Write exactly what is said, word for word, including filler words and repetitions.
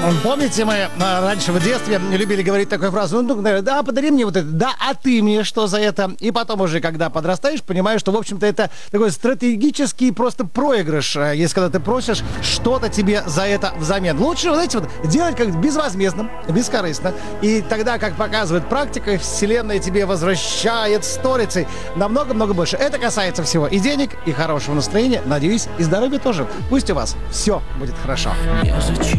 Помните, мы а, раньше в детстве любили говорить такую фразу: ну, ну, да, подари мне вот это, да, а ты мне что за это? И потом уже, когда подрастаешь, понимаешь, что, в общем-то, это такой стратегический просто проигрыш, если когда ты просишь что-то тебе за это взамен. Лучше, вот знаете, вот, делать как безвозмездно, бескорыстно. И тогда, как показывает практика, вселенная тебе возвращает сторицей намного-много больше. Это касается всего и денег, и хорошего настроения, надеюсь, и здоровья тоже. Пусть у вас все будет хорошо.